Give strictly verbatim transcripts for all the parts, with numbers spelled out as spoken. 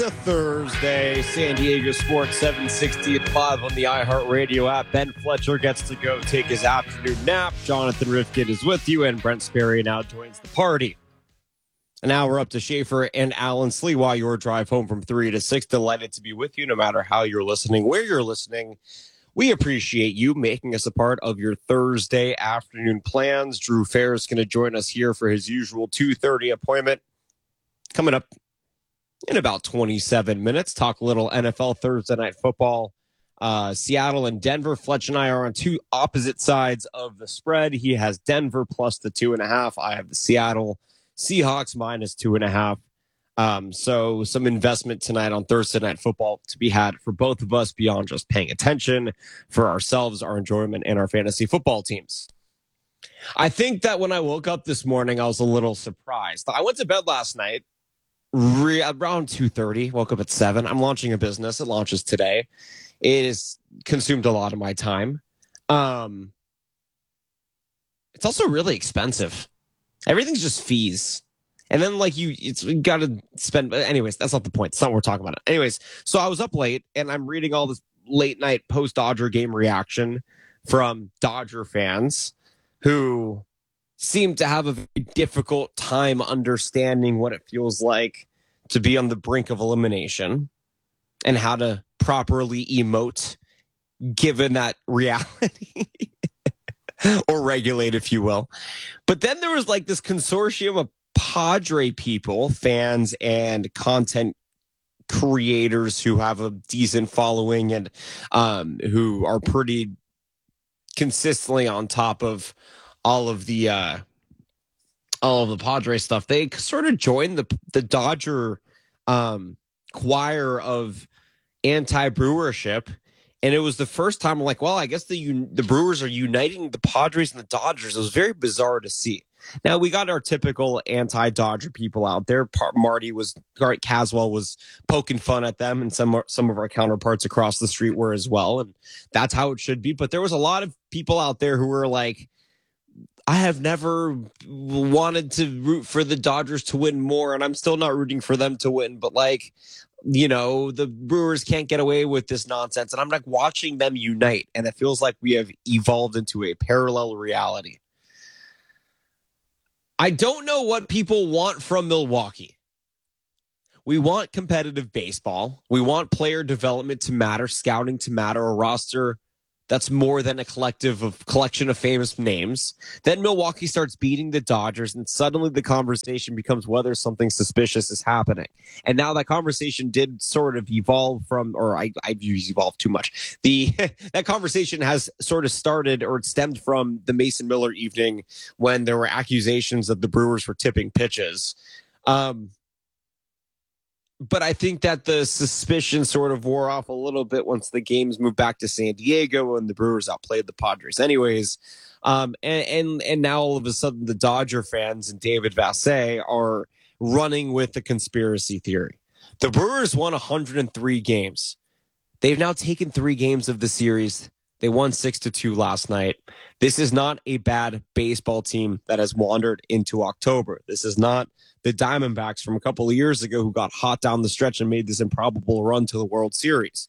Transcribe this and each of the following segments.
Thursday, San Diego Sports seven sixty live on the iHeartRadio app. Ben Fletcher gets to go take his afternoon nap. Jonathan Rifkin is with you, and Brent Sperry now joins the party. And now we're up to Schaefer and Alan Slewa, your drive home from three to six. Delighted to be with you no matter how you're listening, where you're listening. We appreciate you making us a part of your Thursday afternoon plans. Drew Fair is going to join us here for his usual two thirty appointment. Coming up in about twenty-seven minutes, talk a little N F L Thursday Night Football. Uh, Seattle and Denver. Fletch and I are on two opposite sides of the spread. He has Denver plus the two and a half. I have the Seattle Seahawks minus two and a half. Um, so some investment tonight on Thursday Night Football to be had for both of us beyond just paying attention for ourselves, our enjoyment, and our fantasy football teams. I think that when I woke up this morning, I was a little surprised. I went to bed last night re- around two thirty, woke up at seven. I'm launching a business. It launches today. It has consumed a lot of my time. Um, it's also really expensive. Everything's just fees. And then, like, you, it's you got to spend. Anyways, that's not the point. That's not what we're talking about. Anyways, so I was up late, and I'm reading all this late night post-Dodger game reaction from Dodger fans who seem to have a very difficult time understanding what it feels like to be on the brink of elimination and how to properly emote given that reality. Or regulate, if you will. But then there was like this consortium of Padre people, fans and content creators who have a decent following and um, who are pretty consistently on top of all of the uh, all of the Padre stuff. They sort of joined the the Dodger um, choir of anti-brewership. And it was the first time I'm like, well, I guess the the Brewers are uniting the Padres and the Dodgers. It was very bizarre to see. Now, we got our typical anti-Dodger people out there. Marty was, Caswell was poking fun at them, and some, some of our counterparts across the street were as well. And that's how it should be. But there was a lot of people out there who were like, I have never wanted to root for the Dodgers to win more, and I'm still not rooting for them to win. But, like, you know, the Brewers can't get away with this nonsense. And I'm like watching them unite, and it feels like we have evolved into a parallel reality. I don't know what people want from Milwaukee. We want competitive baseball. We want player development to matter, scouting to matter, a roster that's more than a collective of collection of famous names. Then Milwaukee starts beating the Dodgers, and suddenly the conversation becomes whether something suspicious is happening. And now that conversation did sort of evolve from, or I, I've used evolve too much. The that conversation has sort of started or it stemmed from the Mason Miller evening when there were accusations that the Brewers were tipping pitches. Um, But I think that the suspicion sort of wore off a little bit once the games moved back to San Diego and the Brewers outplayed the Padres anyways. Um, and, and, and now all of a sudden the Dodger fans and David Vassegh are running with the conspiracy theory. The Brewers won one hundred three games. They've now taken three games of the series. They won six to two last night. This is not a bad baseball team that has wandered into October. This is not the Diamondbacks from a couple of years ago who got hot down the stretch and made this improbable run to the World Series.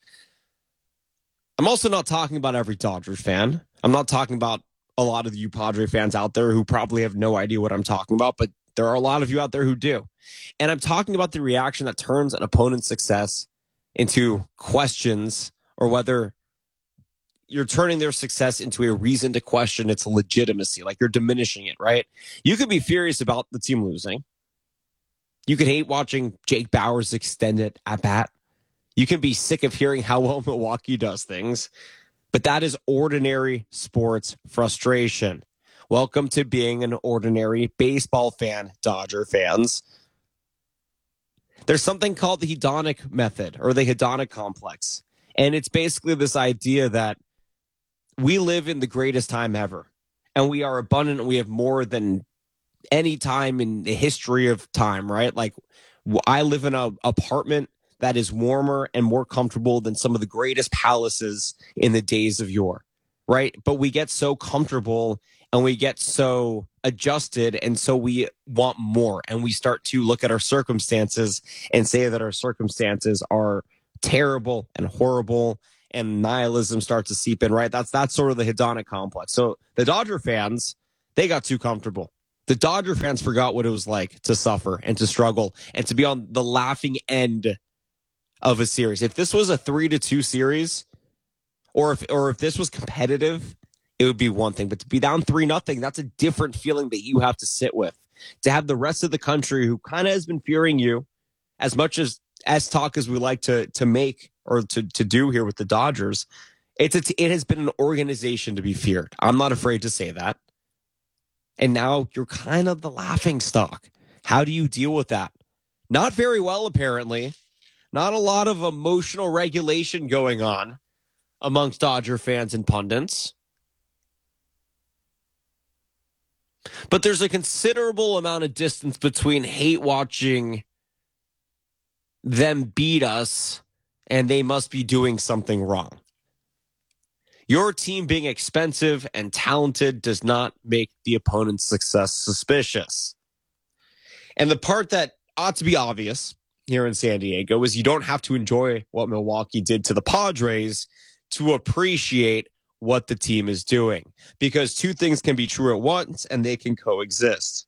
I'm also not talking about every Dodgers fan. I'm not talking about a lot of you Padre fans out there who probably have no idea what I'm talking about, but there are a lot of you out there who do. And I'm talking about the reaction that turns an opponent's success into questions, or whether you're turning their success into a reason to question its legitimacy, like you're diminishing it, right? You could be furious about the team losing. You could hate watching Jake Bauers extend it at bat. You can be sick of hearing how well Milwaukee does things. But that is ordinary sports frustration. Welcome to being an ordinary baseball fan, Dodger fans. There's something called the hedonic method, or the hedonic complex. And it's basically this idea that we live in the greatest time ever. And we are abundant, and we have more than any time in the history of time, right? Like, I live in an apartment that is warmer and more comfortable than some of the greatest palaces in the days of yore, right? But we get so comfortable and we get so adjusted, and so we want more, and we start to look at our circumstances and say that our circumstances are terrible and horrible, and nihilism starts to seep in, right? That's that's sort of the hedonic complex. So the Dodger fans, they got too comfortable. The Dodger fans forgot what it was like to suffer and to struggle and to be on the laughing end of a series. If this was a three to two series, or if or if this was competitive, it would be one thing. But to be down three nothing, that's a different feeling that you have to sit with. To have the rest of the country who kind of has been fearing you, as much as as talk as we like to to make or to to do here with the Dodgers, it's a, it has been an organization to be feared. I'm not afraid to say that. And now you're kind of the laughing stock. How do you deal with that? Not very well, apparently. Not a lot of emotional regulation going on amongst Dodger fans and pundits. But there's a considerable amount of distance between hate watching them beat us and they must be doing something wrong. Your team being expensive and talented does not make the opponent's success suspicious. And the part that ought to be obvious here in San Diego is you don't have to enjoy what Milwaukee did to the Padres to appreciate what the team is doing, because two things can be true at once and they can coexist.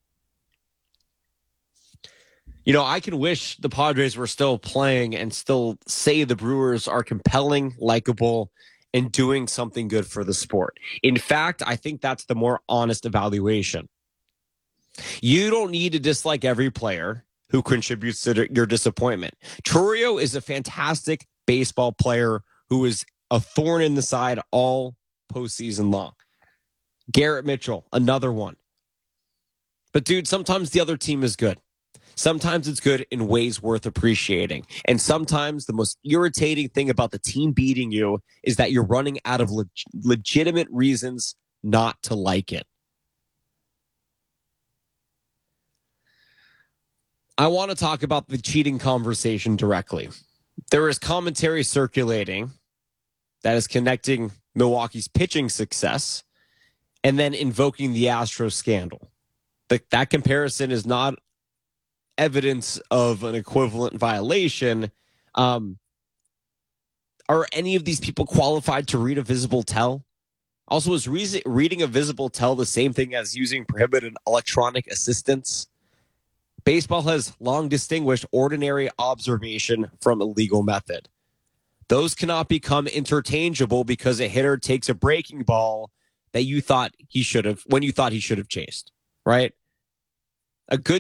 You know, I can wish the Padres were still playing and still say the Brewers are compelling, likable, and doing something good for the sport. In fact, I think that's the more honest evaluation. You don't need to dislike every player who contributes to your disappointment. Chourio is a fantastic baseball player who is a thorn in the side all postseason long. Garrett Mitchell, another one. But dude, sometimes the other team is good. Sometimes it's good in ways worth appreciating. And sometimes the most irritating thing about the team beating you is that you're running out of leg- legitimate reasons not to like it. I want to talk about the cheating conversation directly. There is commentary circulating that is connecting Milwaukee's pitching success and then invoking the Astros scandal. The, that comparison is not evidence of an equivalent violation. Um, are any of these people qualified to read a visible tell? Also, is re- reading a visible tell the same thing as using prohibited electronic assistance? Baseball has long distinguished ordinary observation from illegal method. Those cannot become interchangeable because a hitter takes a breaking ball that you thought he should have, when you thought he should have chased, right? A good